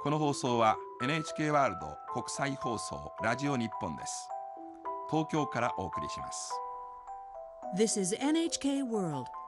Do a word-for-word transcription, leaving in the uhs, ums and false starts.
この放送は エヌエイチケー ワールド国際放送ラジオ日本です。東京からお送りします。 This is エヌエイチケー World